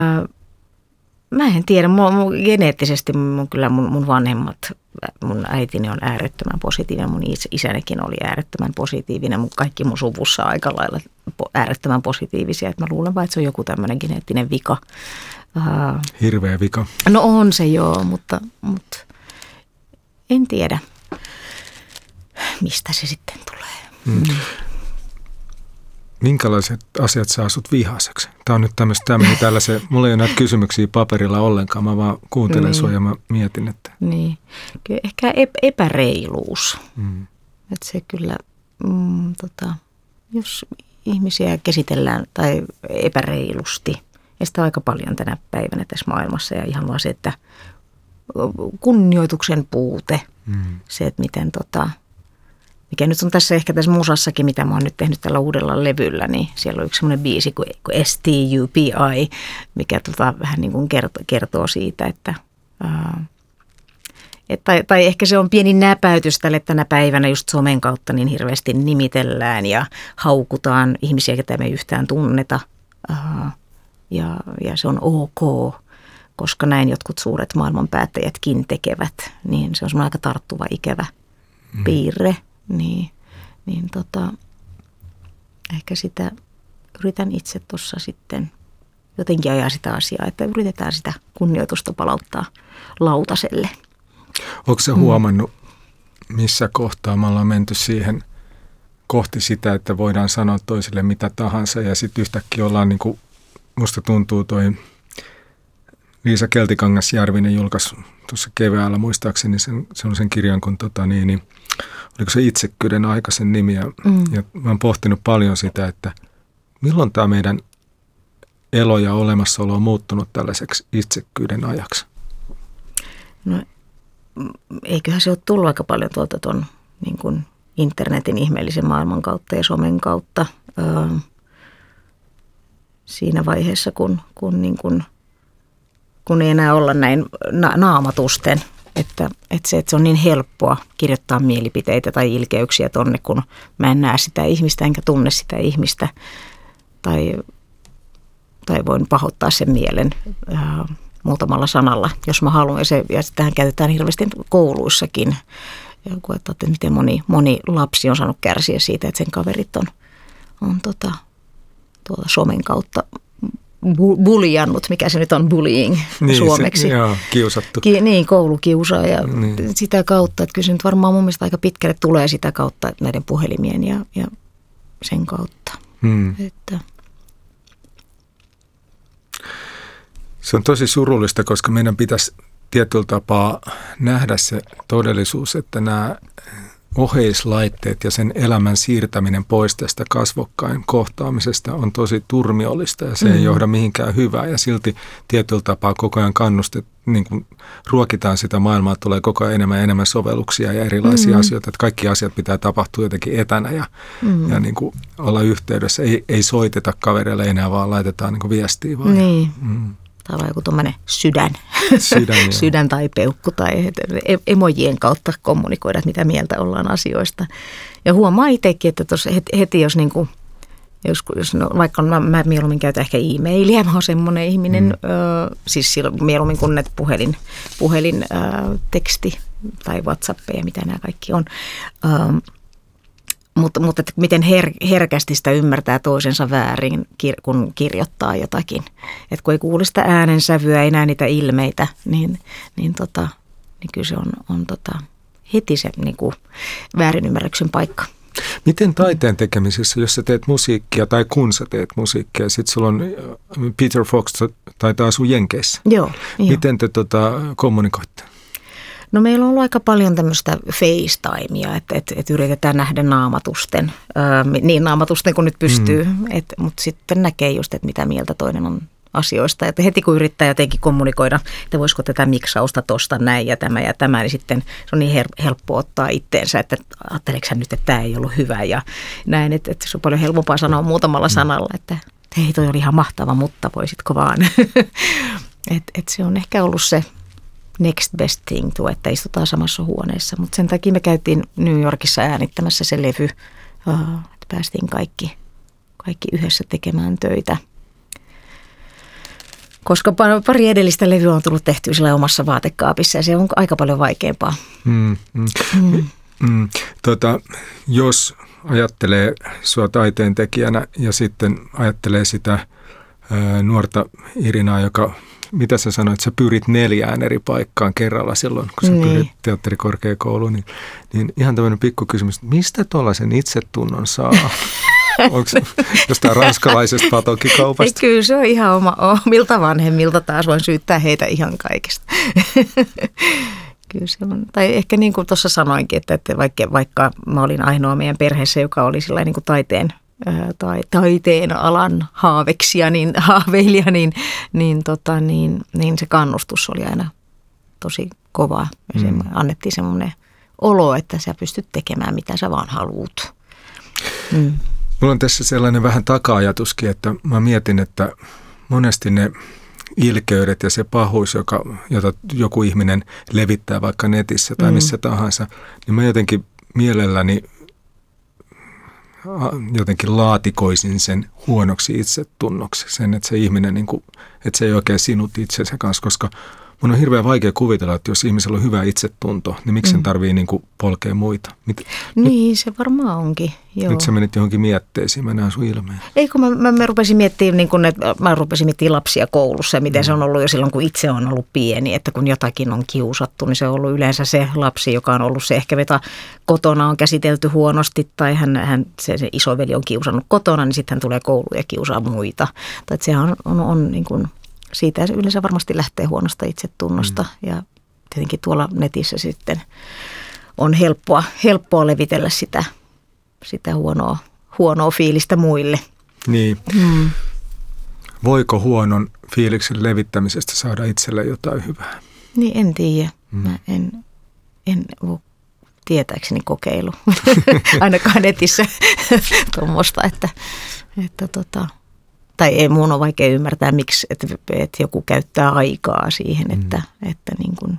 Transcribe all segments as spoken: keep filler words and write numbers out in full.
Mä en tiedä, mun, mun, geneettisesti mun, kyllä mun, mun vanhemmat, mun äitini on äärettömän positiivinen, mun isänikin oli äärettömän positiivinen, mun kaikki mun suvussa aika lailla äärettömän positiivisia, että mä luulen vaan, että se on joku tämmöinen geneettinen vika. Uh, Hirveä vika. No on se joo, mutta, mutta en tiedä, mistä se sitten tulee. Mm. Minkälaiset asiat saa sut vihaiseksi? Tämä on nyt tämmöistä tämmöinen tällaisen, mulla ei ole näitä kysymyksiä paperilla ollenkaan, mä vaan kuuntelen niin. sua ja mä mietin, että. Niin, kyllä ehkä epäreiluus, mm. että se kyllä, mm, tota, jos ihmisiä käsitellään tai epäreilusti, ja sitä on aika paljon tänä päivänä tässä maailmassa ja ihan vaan se, että kunnioituksen puute, mm. se, että miten tota, mikä nyt on tässä ehkä tässä musassakin, mitä mä oon nyt tehnyt tällä uudella levyllä, niin siellä on yksi semmoinen biisi kuin S T U P I, mikä tota vähän niin kuin kertoo, kertoo siitä, että ää, et, tai, tai ehkä se on pieni näpäytys tälle tänä päivänä just somen kautta niin hirveästi nimitellään ja haukutaan ihmisiä, ketä me ei yhtään tunneta ää, ja, ja se on ok, koska näin jotkut suuret maailmanpäättäjätkin tekevät, niin se on semmoinen aika tarttuva ikävä mm. piirre. Niin, niin tota, ehkä sitä yritän itse tuossa sitten jotenkin ajaa sitä asiaa, että yritetään sitä kunnioitusta palauttaa lautaselle. Onko se huomannut, missä kohtaa me ollaan menty siihen kohti sitä, että voidaan sanoa toisille mitä tahansa ja sitten yhtäkkiä ollaan niin kuin, musta tuntuu toi Liisa Keltikangas-Järvinen julkaisi tuossa keväällä muistaakseni sen, sen kirjan, kun tota niin, niin oliko se itsekkyyden aika sen nimi ja, mm. ja mä oon pohtinut paljon sitä, että milloin tämä meidän elo ja olemassaolo on muuttunut tällaiseksi itsekkyyden ajaksi? No eiköhän se ole tullut aika paljon tuolta tuon niin kuin internetin ihmeellisen maailman kautta ja somen kautta öö, siinä vaiheessa, kun, kun, niin kuin, kun ei enää olla näin na- naamatusten. Että, että se, että se on niin helppoa kirjoittaa mielipiteitä tai ilkeyksiä tonne, kun mä en näe sitä ihmistä enkä tunne sitä ihmistä. Tai, tai voin pahoittaa sen mielen ää, muutamalla sanalla, jos mä haluan. Ja, se, ja sitähän käytetään hirveästi kouluissakin. Ja kun että miten moni, moni lapsi on saanut kärsiä siitä, että sen kaverit on, on tota, tuolla somen kautta buljannut, mikä se nyt on bullying niin, suomeksi. Se, joo, kiusattu. Ki, niin, koulukiusaa ja niin. sitä kautta, että kyllä se nyt varmaan mun mielestä aika pitkälle tulee sitä kautta, että näiden puhelimien ja, ja sen kautta. Hmm. Että. Se on tosi surullista, koska meidän pitäisi tietyllä tapaa nähdä se todellisuus, että nämä oheislaitteet ja sen elämän siirtäminen pois tästä kasvokkain kohtaamisesta on tosi turmiollista ja se mm. ei johda mihinkään hyvää ja silti tietyllä tapaa koko ajan kannustet, niin kuin ruokitaan sitä maailmaa, tulee koko ajan enemmän ja enemmän sovelluksia ja erilaisia mm. asioita, että kaikki asiat pitää tapahtua jotenkin etänä ja, mm. ja niin kuin olla yhteydessä. Ei, ei soiteta kavereille enää, vaan laitetaan niin kuin viestiä vaan. Niin. Mm. Tai on joku tuommoinen sydän. Sydän, sydän tai peukku tai emojien kautta kommunikoida, että mitä mieltä ollaan asioista. Ja huomaa itsekin, että tuossa heti, jos, niinku, jos, jos no, vaikka mä, mä mieluummin käytän ehkä e-mailia, mä oon semmoinen ihminen, mm. ö, siis silloin mieluummin kuin net puhelin, puhelin ö, teksti tai WhatsApp ja mitä nämä kaikki on. Ö, Mutta, mutta että miten her, herkästi sitä ymmärtää toisensa väärin, kun kirjoittaa jotakin. Että kun ei kuule sitä äänensävyä, ei näe niitä ilmeitä, niin, niin, tota, niin kyllä se on, on tota, heti se niin kuin väärinymmärryksen paikka. Miten taiteen tekemisessä, jos sä teet musiikkia tai kun sä teet musiikkia, sitten sulla on Peter Fox taitaa asua Jenkeissä. Joo. Miten te tota, kommunikoitte? No meillä on ollut aika paljon tämmöistä FaceTimea, että, että, että yritetään nähdä naamatusten, ää, niin naamatusten kuin nyt pystyy, mm. mutta sitten näkee just, että mitä mieltä toinen on asioista. Että heti kun yrittää jotenkin kommunikoida, että voisiko tätä miksausta tosta näin ja tämä ja tämä, niin sitten se on niin her- helppo ottaa itteensä, että ajatteleeko hän nyt, että tämä ei ollut hyvä ja näin. Että, että se on paljon helpompaa sanoa muutamalla mm. sanalla, että hei toi oli ihan mahtava, mutta voisitko vaan. Että et se on ehkä ollut se next best thing tuo, että istutaan samassa huoneessa. Mutta sen takia me käytiin New Yorkissa äänittämässä se levy, että päästiin kaikki, kaikki yhdessä tekemään töitä. Koska pari edellistä levyä on tullut tehtyä sillä omassa vaatekaapissa ja se on aika paljon vaikeampaa. Mm, mm. Mm. Mm, tota, jos ajattelee sua taiteentekijänä ja sitten ajattelee sitä ää, nuorta Irinaa, joka, mitä sä sanoit, sä pyrit neljään eri paikkaan kerralla silloin, kun sä niin. pyrit teatterikorkeakouluun, niin, niin ihan tämmöinen pikkukysymys, mistä tuollaisen itsetunnon saa? Onko se jostain ranskalaisesta patokikaupasta? Ei, kyllä se on ihan oma, omilta vanhemmilta taas, voin syyttää heitä ihan kaikesta. Kyllä se on. Tai ehkä niin kuin tuossa sanoinkin, että, että vaikka, vaikka mä olin ainoa meidän perheessä, joka oli sillä niin kuin taiteen, ää, tai, taiteen alan haaveksija, niin, haaveilija, niin, niin, tota, niin, niin se kannustus oli aina tosi kovaa. Ja mm. annettiin semmoinen olo, että sä pystyt tekemään mitä sä vaan haluut. Mm. Mulla on tässä sellainen vähän taka-ajatuskin, että mä mietin, että monesti ne ilkeydet ja se pahuus, joka, jota joku ihminen levittää vaikka netissä tai missä mm. tahansa, niin mä jotenkin mielelläni jotenkin laatikoisin sen huonoksi itsetunnoksi, sen, että se ihminen, niin kuin, että se ei oikein sinut itsensä kanssa, koska mun on hirveän vaikea kuvitella, että jos ihmisellä on hyvä itsetunto, niin miksi sen mm. tarvii niin kuin polkea muita? Mit, niin, nyt, se varmaan onkin. Joo. Nyt sä menit johonkin mietteisiin, mä näen sun ilmeen. Ei, kun mä, mä, mä rupesin miettimään, niin kun, että mä rupesin miettimään lapsia koulussa ja miten mm. se on ollut jo silloin, kun itse on ollut pieni, että kun jotakin on kiusattu, niin se on ollut yleensä se lapsi, joka on ollut se ehkä, jota kotona on käsitelty huonosti tai hän, hän, se, se isoveli on kiusannut kotona, niin sitten hän tulee kouluun ja kiusaa muita. Tai että sehän on, on, on niin kuin siitä yleensä varmasti lähtee huonosta itsetunnosta mm. ja tietenkin tuolla netissä sitten on helppoa, helppoa levitellä sitä, sitä huonoa, huonoa fiilistä muille. Niin. Mm. Voiko huonon fiiliksen levittämisestä saada itselle jotain hyvää? Niin, en tiedä. Mm. Mä en, en ole tietääkseni kokeilu. Ainakaan netissä tuommoista, että, että tota... Tai ei, mun on vaikea ymmärtää, miksi, että, että joku käyttää aikaa siihen, että, mm. että niin kuin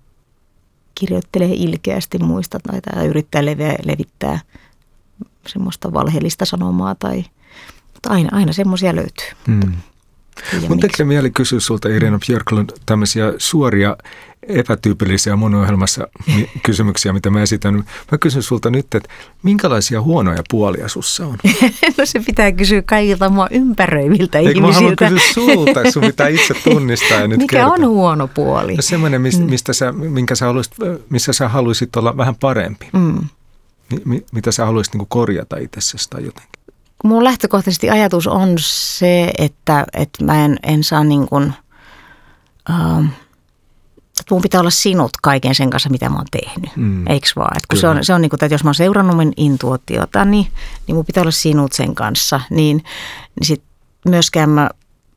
kirjoittelee ilkeästi muista tai, tai yrittää leviä, levittää semmoista valheellista sanomaa. Tai, mutta aina, aina semmoisia löytyy. Mm. Mun tekee mieli kysyä sulta, Irina Björklund, tämmöisiä suoria epätyypillisiä mun ohjelmassa kysymyksiä, mitä mä esitän. Mä kysyn sulta nyt, että minkälaisia huonoja puolia sussa on? No se pitää kysyä kaikilta mua ympäröiviltä Eikö ihmisiltä. Eikö mä haluan kysyä sulta, sun pitää itse tunnistaa ja nyt mikä kertoa. On huono puoli? No semmoinen, mistä sä, minkä sä haluaisit, missä sä haluaisit olla vähän parempi. Mm. Mi, mitä sä haluaisit niin kuin korjata itsessäsi tai jotenkin? Mun lähtökohtaisesti ajatus on se, että, että mä en, en saa niin kuin, uh, että mun pitää olla sinut kaiken sen kanssa, mitä mä oon tehnyt. Mm. Eikö vaan? Että kun se on, se on niin kuin, että jos mä oon seurannut mun intuitiota, niin, niin mun pitää olla sinut sen kanssa. Niin, niin sit myöskään mä,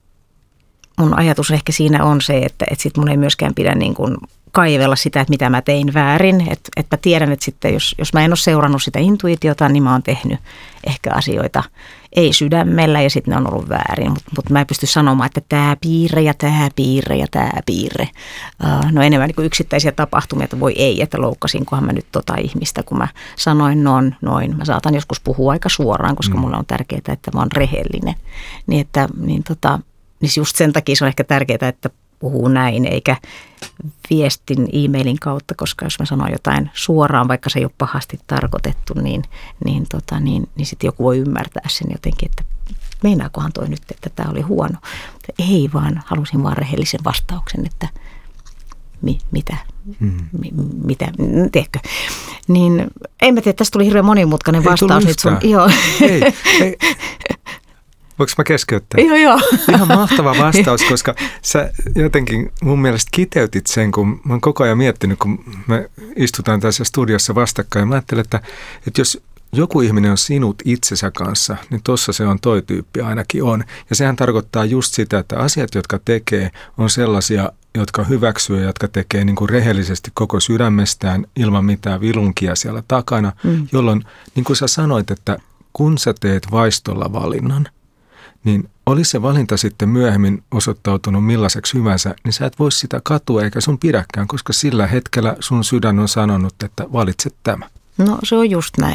mun ajatus ehkä siinä on se, että, että sit mun ei myöskään pidä niin kuin kaivella sitä, että mitä mä tein väärin. Että, että mä tiedän, että sitten jos, jos mä en ole seurannut sitä intuitiota, niin mä oon tehnyt ehkä asioita ei sydämellä ja sitten ne on ollut väärin. Mutta mut mä en pysty sanomaan, että tämä piirre ja tämä piirre ja tämä piirre. Uh, no enemmän niin kuin yksittäisiä tapahtumia, että voi ei, että loukkasinkohan mä nyt tota ihmistä, kun mä sanoin noin, noin. Mä saatan joskus puhua aika suoraan, koska mm. mulle on tärkeää, että mä oon rehellinen. Niin, että, niin, tota, niin just sen takia se on ehkä tärkeää, että puhuu näin, eikä viestin e-mailin kautta, koska jos mä sanon jotain suoraan, vaikka se ei ole pahasti tarkoitettu, niin, niin, tota, niin, niin sitten joku voi ymmärtää sen jotenkin, että meinaakohan toi nyt, että tämä oli huono. Ei vaan, halusin vaan rehellisen vastauksen, että mi, mitä, hmm. mi, mitä, tiedätkö. Niin en mä tiedä, tästä tuli hirveän monimutkainen vastaus. Nyt sun, joo. Ei, ei. Voinko mä keskeyttää? Joo, joo. Ihan mahtava vastaus, koska sä jotenkin mun mielestä kiteytit sen, kun mä oon koko ajan miettinyt, kun me istutaan tässä studiossa vastakkain. Mä ajattelen, että, että jos joku ihminen on sinut itsensä kanssa, niin tossa se on toi tyyppi ainakin on. Ja sehän tarkoittaa just sitä, että asiat, jotka tekee, on sellaisia, jotka hyväksyy ja jotka tekee niin kuin rehellisesti koko sydämestään ilman mitään vilunkia siellä takana, mm. jolloin, niin kuin sä sanoit, että kun sä teet vaistolla valinnan, niin olisi se valinta sitten myöhemmin osoittautunut millaiseksi hyvänsä, niin sä et voi sitä katua eikä sun pidäkään, koska sillä hetkellä sun sydän on sanonut, että valitset tämä. No se on just näin.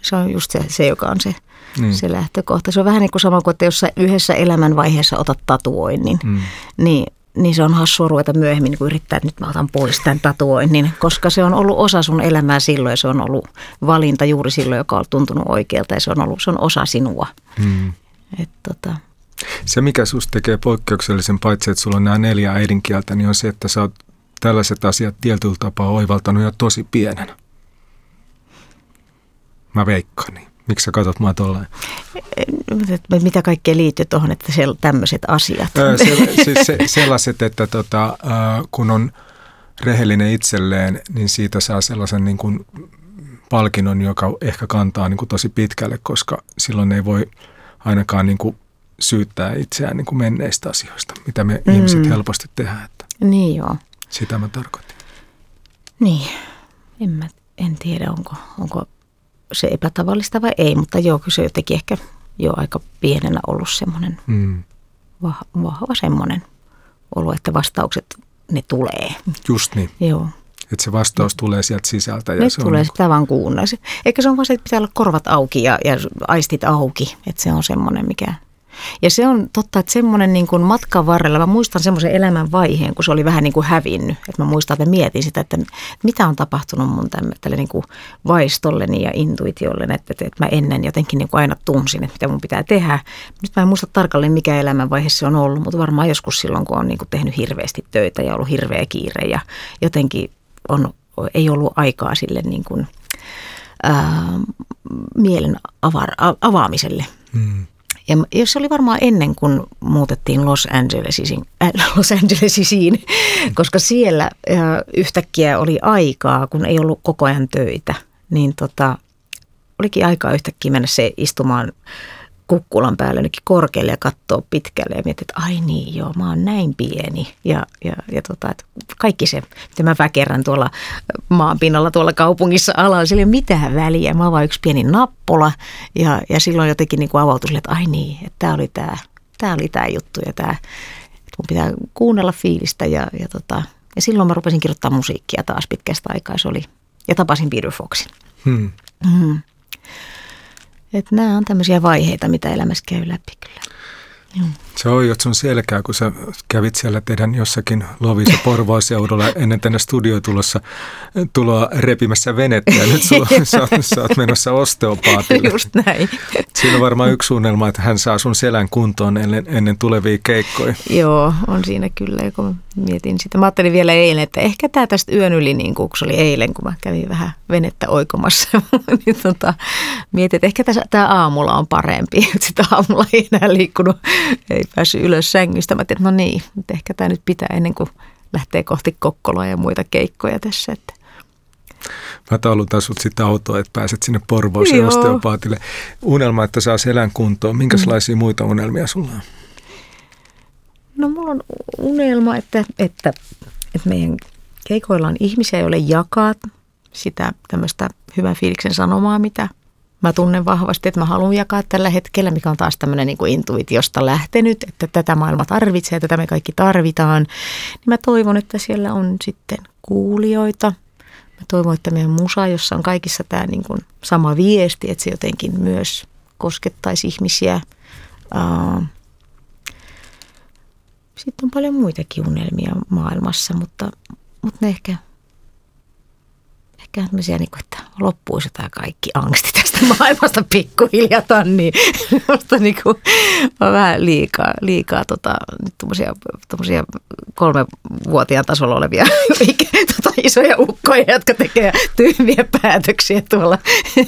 Se on just se, se joka on se, mm. se lähtökohta. Se on vähän niin kuin sama kuin, että jos sä yhdessä elämänvaiheessa otat tatuoinnin, mm. niin, niin se on hassua ruveta myöhemmin niin kuin yrittää, että nyt mä otan pois tämän tatuoinnin, koska se on ollut osa sun elämää silloin ja se on ollut valinta juuri silloin, joka on tuntunut oikealta ja se on ollut se on osa sinua. Mm. Et, tota. Se, mikä susta tekee poikkeuksellisen, paitsi että sulla on nämä neljä äidinkieltä, niin on se, että sä oot tällaiset asiat tietyllä tapaa oivaltanut jo tosi pienenä. Mä veikkaan niin. Miksi sä katsot mua tollain? Mitä kaikkea liittyy tuohon, että tämmöiset asiat? Se, siis se, sellaiset, että tota, kun on rehellinen itselleen, niin siitä saa sellaisen niin kuin palkinnon, joka ehkä kantaa niin kuin tosi pitkälle, koska silloin ei voi ainakaan niin kuin syyttää itseään niin kuin menneistä asioista, mitä me mm. ihmiset helposti tehdään. Että niin joo. Sitä mä tarkoitin. Niin, en, mä, en tiedä onko, onko se epätavallista vai ei, mutta joo, kyllä se jotenkin ehkä jo aika pienenä ollut semmoinen mm. vah, vahva semmoinen olo, että vastaukset, ne tulee. Just niin. Joo. Että se vastaus tulee sieltä sisältä. Ja Nyt se tulee on sitä vaan kuunnella. Eikä se on vaan se, että pitää olla korvat auki ja, ja aistit auki, että se on semmoinen, mikä... Ja se on totta, että semmoinen niin kuin matkan varrella, mä muistan semmoisen elämän vaiheen, kun se oli vähän niin kuin hävinnyt. Että mä muistan, että mietin sitä, että mitä on tapahtunut mun tälle niin kuin vaistolleni ja intuitiolleni, että, että mä ennen jotenkin niin kuin aina tunsin, että mitä mun pitää tehdä. Nyt mä en muista tarkalleen, mikä elämänvaihe se on ollut, mutta varmaan joskus silloin, kun on niin kuin tehnyt hirveästi töitä ja ollut hirveä kiire ja jotenkin on, ei ollut aikaa sille niin kuin, ää, mielen avar, avaamiselle. Hmm. Ja jos se oli varmaan ennen kuin muutettiin Los Angelesiin, äh, Los Angelesiin koska siellä äh, yhtäkkiä oli aikaa, kun ei ollut koko ajan töitä, niin tota, olikin aikaa yhtäkkiä mennä se istumaan kukkulan päälle jonnekin korkealle ja katsoa pitkälle ja miettiä, että ai niin joo, mä oon näin pieni. Ja, ja, ja tota, että kaikki se, mitä mä väkerrän tuolla maanpinnalla tuolla kaupungissa alalla, sillä ei ole mitään väliä. Mä oon vaan yksi pieni nappula ja, ja silloin jotenkin niin kuin avautui sille, että ai niin, että tää oli tää, tää oli tää juttu ja tää, että mun pitää kuunnella fiilistä ja, ja, tota, ja silloin mä rupesin kirjoittaa musiikkia taas pitkästä aikaa se oli. Ja tapasin Peter Foxin. Hmm. Hmm. Että nämä on tämmöisiä vaiheita, mitä elämässä käy läpi kyllä. Joo. Se oijot sun selkää, kun sä kävit siellä teidän jossakin Loviisa Porvooseudulla ennen tänne studiotulossa tuloa repimässä venettä ja nyt sulla, sä, oot, sä oot menossa osteopaatille. Just näin. Siinä on varmaan yksi unelma, että hän saa sun selän kuntoon ennen, ennen tulevia keikkoja. Joo, on siinä kyllä, kun mietin sitä. Mä ajattelin vielä eilen, että ehkä tämä tästä yön yli, niin kuin se oli eilen, kun mä kävin vähän venettä oikomassa. niin tota, mietin, että ehkä tämä aamulla on parempi. Sitä aamulla ei enää liikkunut, ei päässyt ylös sängystä. Mä ajattelin, että no niin, että ehkä tämä nyt pitää ennen kuin lähtee kohti Kokkoloa ja muita keikkoja tässä. Että. Mä taulutan sut sitten autoa, että pääset sinne Porvooseen osteopaatille. Unelma, että saa selän kuntoon. Minkälaisia mm. muita unelmia sulla on? No mulla on unelma, että, että, että meidän keikoilla on ihmisiä, joille jakaa sitä tämmöistä hyvän fiiliksen sanomaa, mitä mä tunnen vahvasti, että mä haluan jakaa tällä hetkellä, mikä on taas tämmöinen niin kuin intuitiosta lähtenyt, että tätä maailma tarvitsee ja tätä me kaikki tarvitaan. Niin mä toivon, että siellä on sitten kuulijoita. Mä toivon, että meidän musa, jossa on kaikissa tämä niin kuin sama viesti, että se jotenkin myös koskettaisi ihmisiä. Sitten on paljon muitakin unelmia maailmassa, mutta, mutta ne ehkä... Ehkä tämmöisiä, että loppuisi tämä kaikki angsti tästä maailmasta pikkuhiljaa, niin musta niin kuin, on vähän liikaa, liikaa tota, nyt tommosia kolmevuotiaan tasolla olevia tota, isoja ukkoja, jotka tekee tyhmiä päätöksiä tuolla.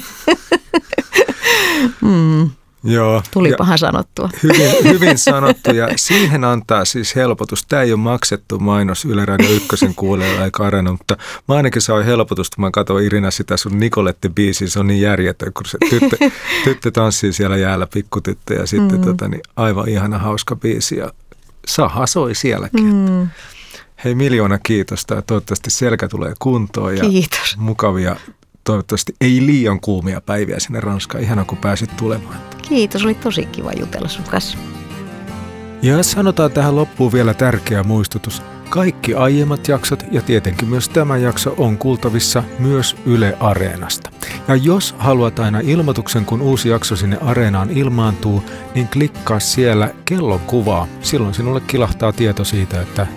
mm. Joo. Tulipahan sanottua. Hyvin, hyvin sanottu ja siihen antaa siis helpotus. Tämä ei ole maksettu mainos Yle Radio ykkösen kuulijoilla eikä Areena, mutta mä ainakin saan helpotusta, kun mä katson Irina sitä sun Nicolette-biisiä. Se on niin järjetön, kun se tyttö, tyttö tanssii siellä jäällä, pikkutyttö ja sitten mm. tota, niin aivan ihana hauska biisi ja saha soi sielläkin. Mm. Hei, miljoona kiitosta ja toivottavasti selkä tulee kuntoon ja Kiitos. Mukavia. Toivottavasti ei liian kuumia päiviä sinne Ranskaan. Ihana, kun pääsit tulemaan. Kiitos, oli tosi kiva jutella sun kanssa. Ja sanotaan tähän loppuun vielä tärkeä muistutus. Kaikki aiemmat jaksot ja tietenkin myös tämä jakso on kuultavissa myös Yle Areenasta. Ja jos haluat aina ilmoituksen, kun uusi jakso sinne Areenaan ilmaantuu, niin klikkaa siellä kellon kuvaa. Silloin sinulle kilahtaa tieto siitä, että